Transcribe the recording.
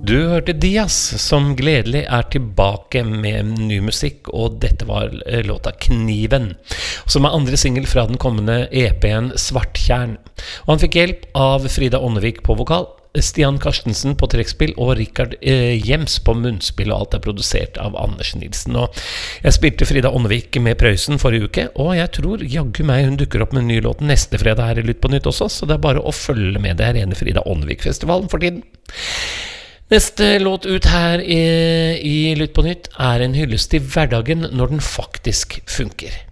Du hørte Diaz, som gledelig er tilbake med ny musikk, og dette var låta Kniven, som er andre single fra den kommende EP-en Svarttjern. Og han fikk hjelp av Frida Ånnevik på vokal, Stian Karstensen på trekkspill og Rikard Jems på munnspill, og alt er produsert av Anders Nilsen. Og jeg spilte Frida Ånnevik med Prøysen forrige uke, og jeg tror jaggu meg hun dukker opp med en ny låt neste fredag her i Lytt på Nytt også, så det er bare å følge med. Det er rene Frida Ånnevik-festivalen for tiden. Neste låt ut her i Lytt på Nytt er en hyllest til hverdagen når den faktisk funker.